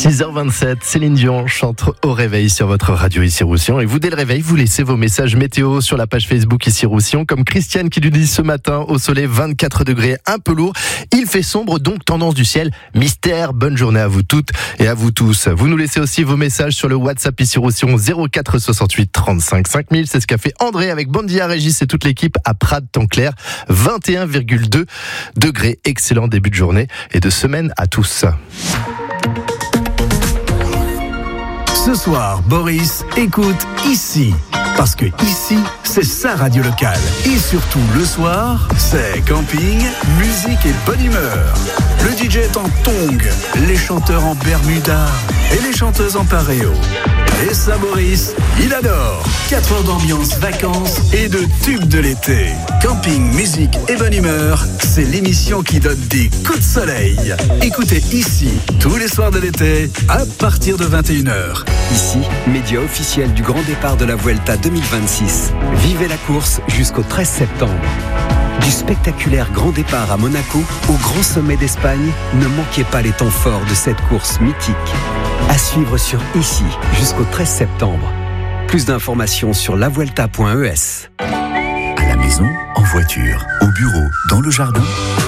6h27, Céline Dion chante au réveil sur votre radio ici Roussillon. Et vous, dès le réveil, vous laissez vos messages météo sur la page Facebook ici Roussillon. Comme Christiane qui nous dit ce matin, au soleil 24 degrés, un peu lourd. Il fait sombre, donc tendance du ciel, mystère. Bonne journée à vous toutes et à vous tous. Vous nous laissez aussi vos messages sur le WhatsApp ici Roussillon 04 68 35 5000. C'est ce qu'a fait André avec Bondia, Régis et toute l'équipe à Prades-Temps-Clair. 21,2 degrés. Excellent début de journée et de semaine à tous. Ce soir, Boris écoute ici. Parce que ici, c'est sa radio locale. Et surtout, le soir, c'est camping, musique et bonne humeur. Le DJ est en tongs, les chanteurs en bermuda et les chanteuses en paréo. Et ça, Boris, il adore. 4 heures d'ambiance, vacances et de tubes de l'été. Camping, musique et bonne humeur, c'est l'émission qui donne des coups de soleil. Écoutez ici, tous les soirs de l'été, à partir de 21h. Ici, média officiel du grand départ de la Vuelta 2026. Vivez la course jusqu'au 13 septembre. Du spectaculaire grand départ à Monaco au grand sommet d'Espagne, ne manquez pas les temps forts de cette course mythique. À suivre sur Ici jusqu'au 13 septembre. Plus d'informations sur lavuelta.es. À la maison, en voiture, au bureau, dans le jardin.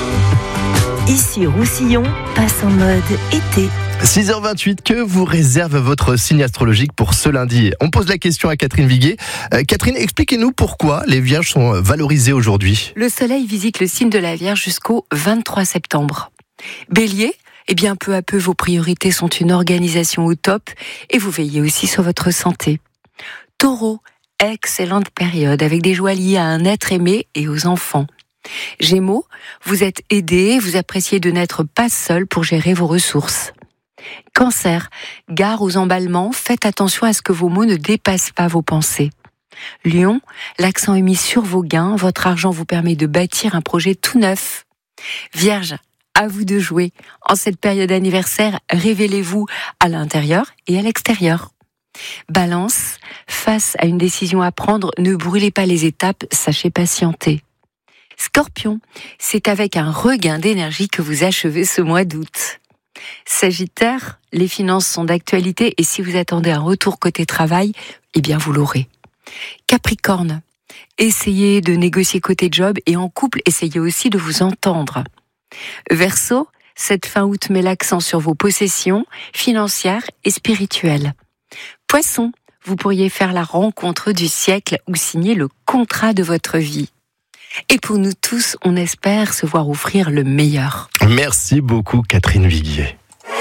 Ici Roussillon passe en mode été. 6h28, que vous réserve votre signe astrologique pour ce lundi? On pose la question à Catherine Viguier. Catherine, expliquez-nous pourquoi les Vierges sont valorisées aujourd'hui. Le soleil visite le signe de la Vierge jusqu'au 23 septembre. Bélier, peu à peu vos priorités sont une organisation au top et vous veillez aussi sur votre santé. Taureau, excellente période avec des joies liées à un être aimé et aux enfants. Gémeaux, vous êtes aidé, vous appréciez de n'être pas seul pour gérer vos ressources. Cancer, gare aux emballements, faites attention à ce que vos mots ne dépassent pas vos pensées. Lion, l'accent est mis sur vos gains, votre argent vous permet de bâtir un projet tout neuf. Vierge, à vous de jouer. En cette période anniversaire, révélez-vous à l'intérieur et à l'extérieur. Balance, face à une décision à prendre, ne brûlez pas les étapes, sachez patienter. Scorpion, c'est avec un regain d'énergie que vous achevez ce mois d'août. Sagittaire, les finances sont d'actualité et si vous attendez un retour côté travail, vous l'aurez. Capricorne, essayez de négocier côté job et en couple, essayez aussi de vous entendre. Verseau, cette fin août met l'accent sur vos possessions financières et spirituelles. Poisson, vous pourriez faire la rencontre du siècle ou signer le contrat de votre vie. Et pour nous tous, on espère se voir offrir le meilleur. Merci beaucoup Catherine Viguier.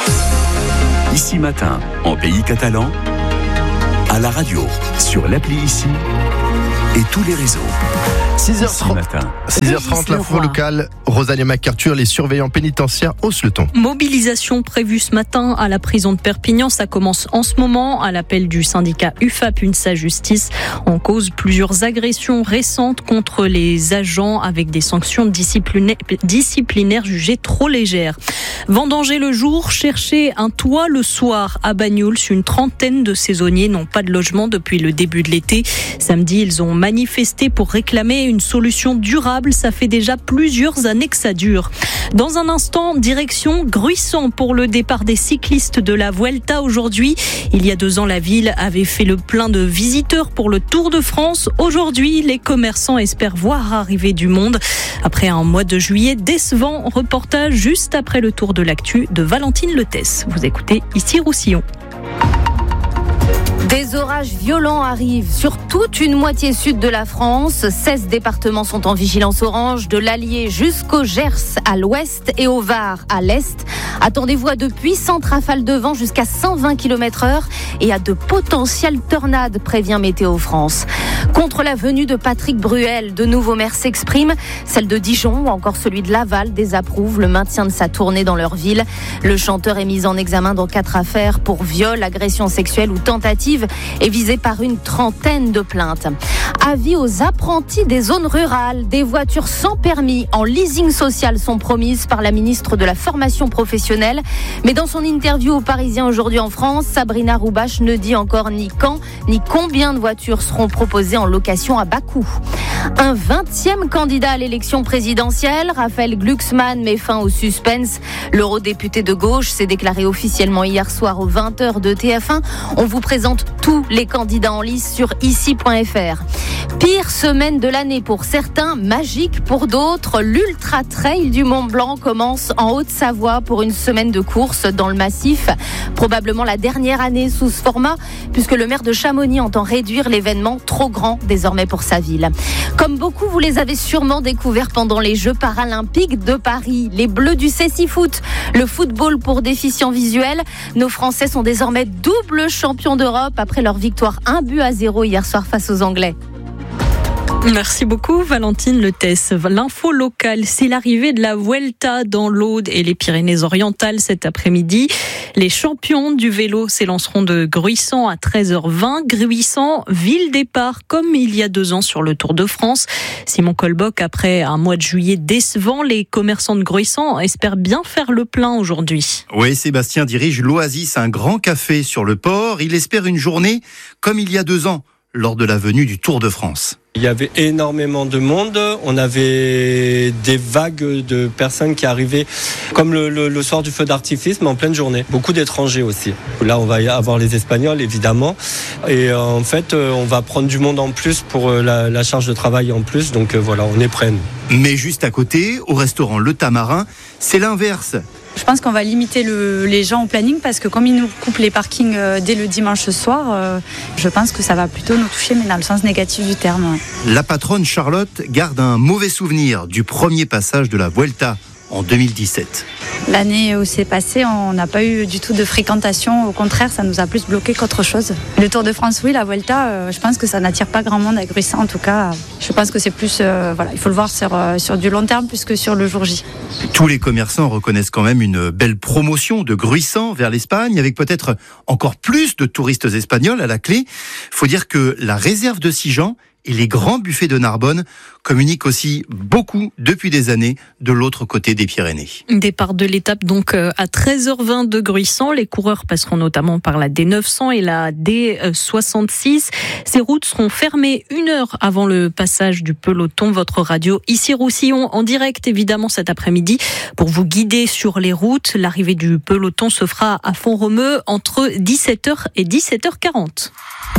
Ici matin, en pays catalan, à la radio, sur l'appli Ici et tous les réseaux. 6h30, l'info locale. Rosalie MacArthur, les surveillants pénitentiaires haussent le ton. Mobilisation prévue ce matin à la prison de Perpignan. Ça commence en ce moment à l'appel du syndicat UFAP UNSA Justice. En cause, plusieurs agressions récentes contre les agents avec des sanctions disciplinaires jugées trop légères. Vendanger le jour, chercher un toit le soir à Banyuls. Une trentaine de saisonniers n'ont pas de logement depuis le début de l'été. Samedi, ils ont manifesté pour réclamer une solution durable. Ça fait déjà plusieurs années que ça dure. Dans un instant, direction Gruissan pour le départ des cyclistes de la Vuelta aujourd'hui. Il y a 2 ans, la ville avait fait le plein de visiteurs pour le Tour de France. Aujourd'hui, les commerçants espèrent voir arriver du monde. Après un mois de juillet décevant, reportage juste après le tour de l'actu de Valentine Letès. Vous écoutez ici Roussillon. Des orages violents arrivent sur toute une moitié sud de la France. 16 départements sont en vigilance orange, de l'Allier jusqu'au Gers à l'ouest et au Var à l'est. Attendez-vous à de puissantes rafales de vent jusqu'à 120 km/h et à de potentielles tornades, prévient Météo France. Contre la venue de Patrick Bruel, de nouveaux maires s'expriment. Celle de Dijon ou encore celui de Laval désapprouvent le maintien de sa tournée dans leur ville. Le chanteur est mis en examen dans 4 affaires pour viol, agression sexuelle ou tentative est visé par une trentaine de plaintes. Avis aux apprentis des zones rurales. Des voitures sans permis en leasing social sont promises par la ministre de la Formation professionnelle. Mais dans son interview aux Parisiens aujourd'hui en France, Sabrina Roubache ne dit encore ni quand ni combien de voitures seront proposées en en location à bas coût. Un 20e candidat à l'élection présidentielle, Raphaël Glucksmann, met fin au suspense. L'eurodéputé de gauche s'est déclaré officiellement hier soir aux 20h de TF1. On vous présente tous les candidats en lice sur ici.fr. Pire semaine de l'année pour certains, magique pour d'autres. L'Ultra Trail du Mont Blanc commence en Haute-Savoie pour une semaine de course dans le massif. Probablement la dernière année sous ce format, puisque le maire de Chamonix entend réduire l'événement trop grand désormais pour sa ville. Comme beaucoup, vous les avez sûrement découverts pendant les Jeux paralympiques de Paris. Les Bleus du Cécifoot, le football pour déficients visuels. Nos Français sont désormais double champions d'Europe après leur victoire 1-0 hier soir face aux Anglais. Merci beaucoup Valentine Letesse. L'info locale, c'est l'arrivée de la Vuelta dans l'Aude et les Pyrénées-Orientales cet après-midi. Les champions du vélo s'élanceront de Gruissant à 13h20. Gruissant, ville départ comme il y a 2 ans sur le Tour de France. Simon Colbock, après un mois de juillet décevant, les commerçants de Gruissant espèrent bien faire le plein aujourd'hui. Oui, Sébastien dirige l'Oasis, un grand café sur le port. Il espère une journée comme il y a 2 ans, lors de la venue du Tour de France. Il y avait énormément de monde, on avait des vagues de personnes qui arrivaient comme le soir du feu d'artifice, mais en pleine journée. Beaucoup d'étrangers aussi. Là, on va y avoir les Espagnols, évidemment. Et en fait, on va prendre du monde en plus pour la charge de travail en plus. Donc voilà, on est prêts. Mais juste à côté, au restaurant Le Tamarin, c'est l'inverse. Je pense qu'on va limiter les gens au planning parce que comme ils nous coupent les parkings dès le dimanche soir, je pense que ça va plutôt nous toucher, mais dans le sens négatif du terme. La patronne Charlotte garde un mauvais souvenir du premier passage de la Vuelta en 2017. L'année où c'est passé, on n'a pas eu du tout de fréquentation. Au contraire, ça nous a plus bloqué qu'autre chose. Le Tour de France, oui, la Vuelta, je pense que ça n'attire pas grand monde à Gruissant. En tout cas, je pense que c'est plus, il faut le voir sur du long terme plus que sur le jour J. Tous les commerçants reconnaissent quand même une belle promotion de Gruissant vers l'Espagne, avec peut-être encore plus de touristes espagnols à la clé. Il faut dire que la réserve de Sigean et les grands buffets de Narbonne communiquent aussi beaucoup depuis des années de l'autre côté des Pyrénées. Départ de l'étape donc à 13h20 de Gruissant. Les coureurs passeront notamment par la D900 et la D66. Ces routes seront fermées 1 heure avant le passage du peloton. Votre radio ici Roussillon en direct évidemment cet après-midi pour vous guider sur les routes. L'arrivée du peloton se fera à Font-Romeu entre 17h et 17h40.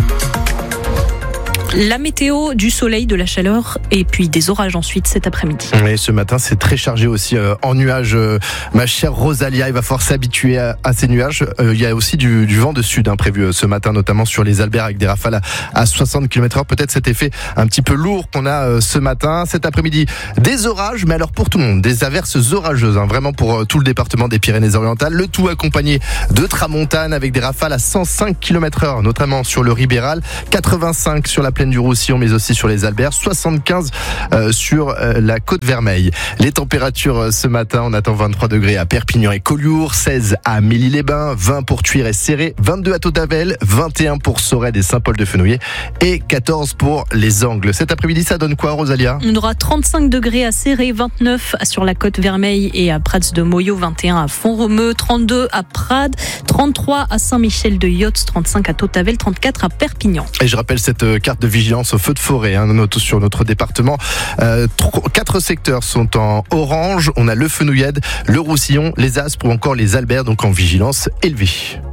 La météo, du soleil, de la chaleur et puis des orages ensuite cet après-midi. Et ce matin, c'est très chargé aussi en nuages. Ma chère Rosalia, il va falloir s'habituer à ces nuages. Il y a aussi du vent de sud prévu ce matin, notamment sur les Alberts avec des rafales à 60 km/h. Peut-être cet effet un petit peu lourd qu'on a ce matin. Cet après-midi, des orages, mais alors pour tout le monde, des averses orageuses, vraiment pour tout le département des Pyrénées-Orientales. Le tout accompagné de tramontane avec des rafales à 105 km/h, notamment sur le Ribéral, 85 sur la plaine du Roussillon, mais aussi sur les Alberts, 75 sur la Côte Vermeille. Les températures ce matin, on attend 23 degrés à Perpignan et Collioure, 16 à Mély-les-Bains, 20 pour Tuire et Céré, 22 à Taudavel, 21 pour Sorède et Saint-Paul-de-Fenouillet et 14 pour les Angles. Cet après-midi, ça donne quoi, Rosalia ? On aura 35 degrés à Céré, 29 sur la Côte Vermeille et à Prats de Moyo, 21 à Font-Romeu, 32 à Prades, 33 à Saint-Michel-de-Yotz, 35 à Taudavel, 34 à Perpignan. Et je rappelle cette carte de vigilance au feu de forêt sur notre département. 4 secteurs sont en orange. On a le Fenouillède, le Roussillon, les Aspres ou encore les Alberts, donc en vigilance élevée.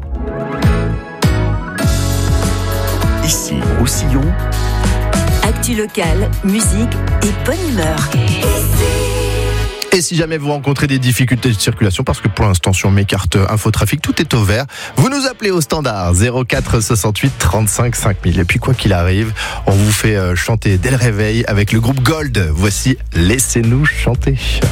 Ici, Roussillon. Actu locale, musique et bonne humeur. Et si jamais vous rencontrez des difficultés de circulation, parce que pour l'instant sur mes cartes infotrafic, tout est au vert, vous nous appelez au standard 04 68 35 5000. Et puis quoi qu'il arrive, on vous fait chanter dès le réveil avec le groupe Gold. Voici Laissez-nous chanter.